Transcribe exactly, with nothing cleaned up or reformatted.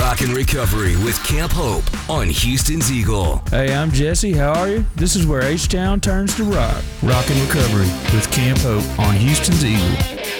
Rock and Recovery with Camp Hope on Houston's Eagle. Hey, I'm Jesse. How are you? This is where H-Town turns to rock. Rock and Recovery with Camp Hope on Houston's Eagle.